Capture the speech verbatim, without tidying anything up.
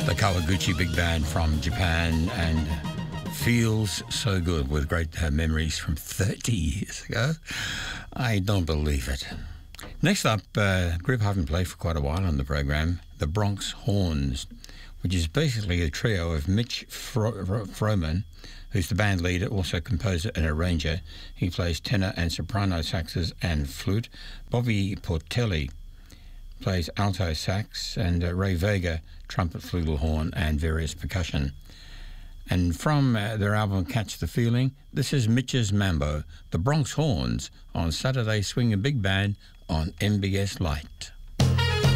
The Kawaguchi Big Band from Japan, and feels so good, with great uh, memories from thirty years ago. I don't believe it. Next up, uh, a group I haven't played for quite a while on the program, the Bronx Horns, which is basically a trio of Mitch Fro- Fro- Froman, who's the band leader, also composer and arranger. He plays tenor and soprano saxes and flute. Bobby Portelli plays alto sax, and uh, Ray Vega, trumpet, flugelhorn, and various percussion. And from uh, their album Catch the Feeling, this is Mitch's Mambo, the Bronx Horns, on Saturday Swinging Big Band on M B S Light.